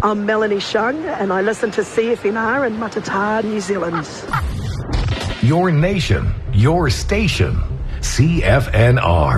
I'm Melanie Shung, and I listen to CFMR in Matata, New Zealand. Your nation, your station, CFNR.